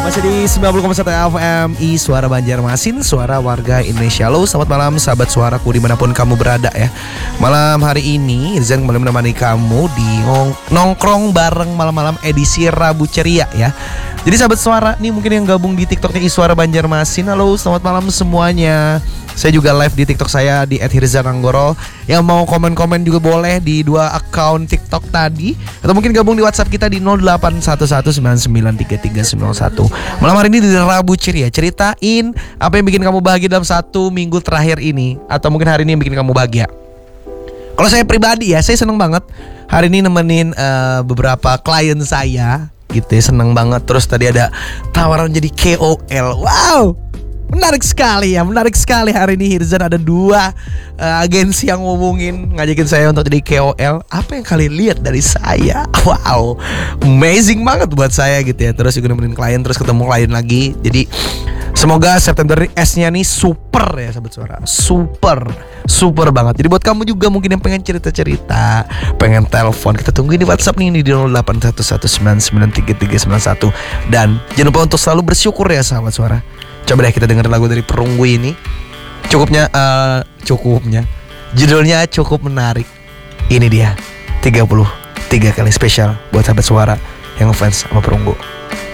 Masih di 90,1 FMI Suara Banjarmasin, suara warga Indonesia. Halo, selamat malam sahabat suaraku dimanapun kamu berada ya. Malam hari ini Irzan kembali menemani kamu di nongkrong bareng malam-malam edisi Rabu Ceria ya. Jadi sahabat suara nih mungkin yang gabung di TikToknya Suara Banjarmasin, halo selamat malam semuanya. Saya juga live di TikTok saya di @hirzananggoro. Yang mau komen-komen juga boleh di dua akun TikTok tadi, atau mungkin gabung di WhatsApp kita di 0811993391. Malam hari ini di Rabu Ceria, ceritain apa yang bikin kamu bahagia dalam satu minggu terakhir ini, atau mungkin hari ini yang bikin kamu bahagia. Kalau saya pribadi ya, saya seneng banget hari ini nemenin beberapa klien saya gitu ya, seneng banget. Terus tadi ada tawaran jadi KOL. Wow, menarik sekali hari ini Hirzan ada dua agensi yang ngomongin ngajakin saya untuk jadi KOL. Apa yang kalian lihat dari saya? Wow, amazing banget buat saya gitu ya. Terus juga nemenin klien, terus ketemu klien lagi. Jadi semoga September S-nya nih super ya sahabat suara. Super banget. Jadi buat kamu juga mungkin yang pengen cerita-cerita, pengen telepon, kita tungguin di WhatsApp nih di 0811993391. Dan jangan lupa untuk selalu bersyukur ya sahabat suara. Coba deh kita dengerin lagu dari Perunggu ini. Cukupnya judulnya cukup menarik. Ini dia 33 kali spesial buat sahabat suara yang ngefans sama Perunggu.